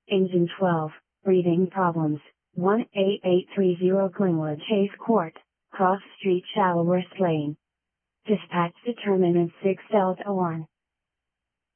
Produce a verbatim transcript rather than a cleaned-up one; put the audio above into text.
Engine twelve, breathing problems, one eight eight three zero Glenwood Chase Court, Cross Street Shallowhurst Lane. Dispatch determinant six Delta one.